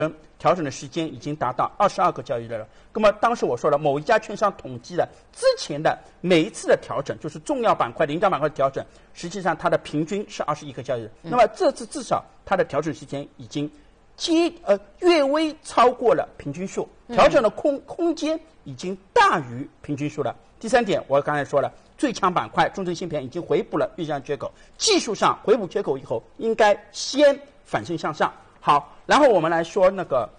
调整的时间已经达到22个交易日了。那么当时我说了，某一家券商统计的之前的每一次的调整，就是重要板块、领涨板块的调整，实际上它的平均是21个交易日。那么这次至少它的调整时间已经略微超过了平均数，调整的空间已经大于平均数了。第三点，我刚才说了，最强板块中证芯片已经回补了月线缺口，技术上回补缺口以后，应该先反身向上。好，然后我们来说那个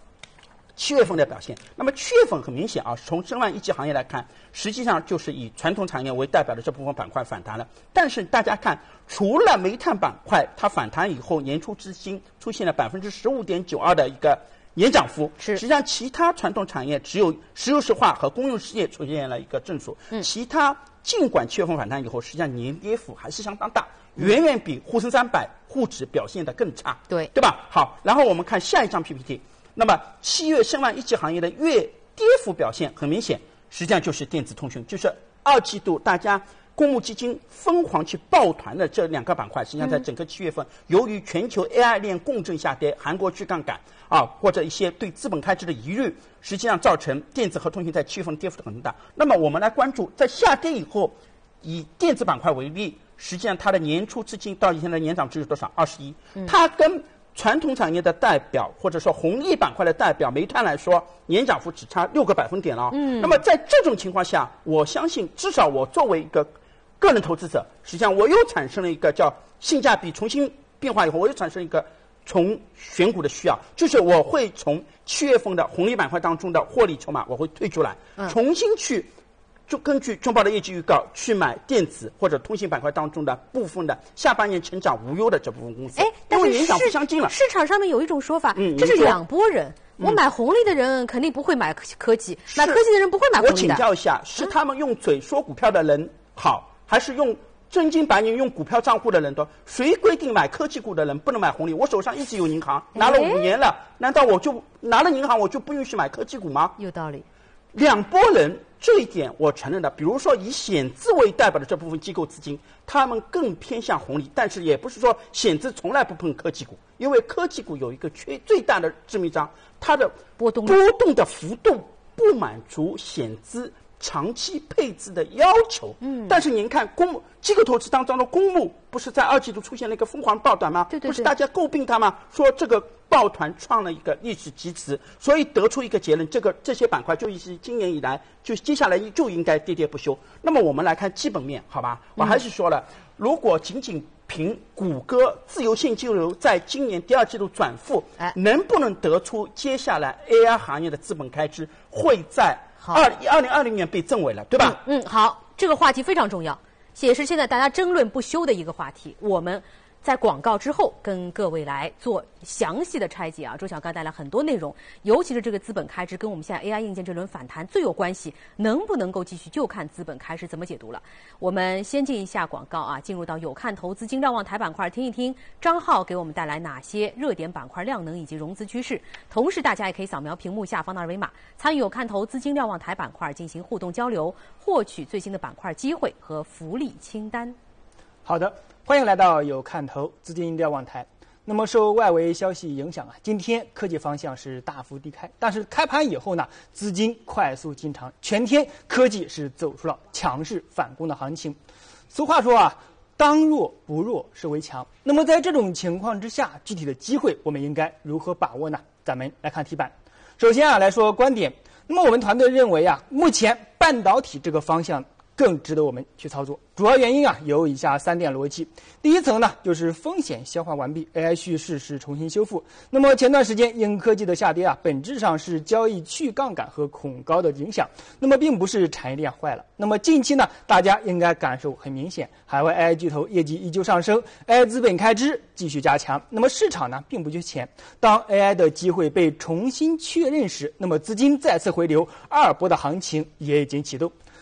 7月份的表现。那么7月份很明显啊，从申万一级行业来看，实际上就是以传统产业为代表的这部分板块反弹了。但是大家看，除了煤炭板块它反弹以后，年初至今出现了15.92%的一个年涨幅，实际上其他传统产业只有石油石化和公用事业出现了一个正数，其他尽管7月份反弹以后，实际上年跌幅还是相当大，远远比沪深300沪指表现得更差，对吧？好，然后我们看下一张 PPT。那么7月申万一级行业的月跌幅表现很明显，实际上就是电子通讯，就是2季度大家公募基金疯狂去抱团的这2个板块，实际上在整个7月份，由于全球 AI 链共振下跌，韩国去杠杆或者一些对资本开支的疑虑，实际上造成电子和通讯在7月份跌幅很大。那么我们来关注，在下跌以后，以电子板块为例，实际上它的年初至今到现在的年涨值是多少？21%。它跟传统产业的代表或者说红利板块的代表煤炭来说，年涨幅只差6个百分点了。那么在这种情况下，我相信至少我作为一个个人投资者，实际上我又产生了一个叫性价比重新变化以后，我又产生一个从选股的需要，就是我会从7月份的红利板块当中的获利筹码我会退出来，重新去就根据中报的业绩预告去买电子或者通信板块当中的部分的下半年成长无忧的这部分公司，因为影响不相近了。 市场上面有一种说法，这是2拨人。我买红利的人肯定不会买科技，买科技的人不会买红利的。 我请教一下，是他们用嘴说股票的人好，还是用真金白银用股票账户的人多？谁规定买科技股的人不能买红利？我手上一直有银行，拿了5年了，难道我就拿了银行我就不允许买科技股吗？ 有道理。 2拨人这一点我承认的，比如说以险资为代表的这部分机构资金，他们更偏向红利，但是也不是说险资从来不碰科技股，因为科技股有一个最大的致命伤，它的波动的幅度不满足险资长期配置的要求。但是您看机构投资当中的公募不是在2季度出现了一个疯狂抱团吗？不是大家诟病它吗？说这个抱团创了一个历史极值，所以得出一个结论，这些板块就是今年以来就接下来就应该跌跌不休。那么我们来看基本面，好吧？我还是说了，如果仅仅凭谷歌自由现金流在今年第2季度转负，能不能得出接下来 AI 行业的资本开支会在2020年被证伪了，对吧？ 好，这个话题非常重要，也是现在大家争论不休的一个话题。我们在广告之后跟各位来做详细的拆解啊。周小刚带来很多内容，尤其是这个资本开支跟我们现在 AI 硬件这轮反弹最有关系，能不能够继续就看资本开支怎么解读了。我们先进一下广告啊，进入到有看投资金瞭望台板块，听一听张浩给我们带来哪些热点板块量能以及融资趋势。同时大家也可以扫描屏幕下方的2维码，参与有看投资金瞭望台板块进行互动交流，获取最新的板块机会和福利清单。 好的，欢迎来到有看头资金瞭望台。那么受外围消息影响啊，今天科技方向是大幅低开，但是开盘以后呢，资金快速进场，全天科技是走出了强势反攻的行情。俗话说啊，当弱不弱是为强。那么在这种情况之下，具体的机会我们应该如何把握呢？咱们来看题板。首先啊，来说观点。那么我们团队认为啊，目前半导体这个方向更值得我们去操作。主要原因啊有以下3点逻辑。第一层呢，就是风险消化完毕 ，AI 叙事是重新修复。那么前段时间英科技的下跌啊，本质上是交易去杠杆和恐高的影响，那么并不是产业链坏了。那么近期呢，大家应该感受很明显，海外 AI 巨头业绩依旧上升 ，AI 资本开支继续加强。那么市场呢并不缺钱，当 AI 的机会被重新确认时，那么资金再次回流，2波的行情也已经启动。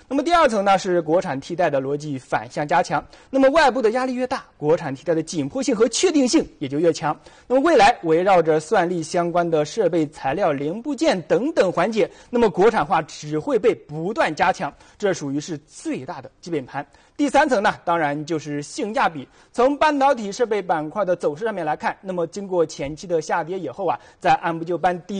那么第二层呢是国产替代的逻辑反向加强。那么外部的压力越大，国产替代的紧迫性和确定性也就越强。那么未来围绕着算力相关的设备、材料、零部件等等环节，那么国产化只会被不断加强，这属于是最大的基本盘。第三层呢，当然就是性价比。从半导体设备板块的走势上面来看，那么经过前期的下跌以后啊，在按部就班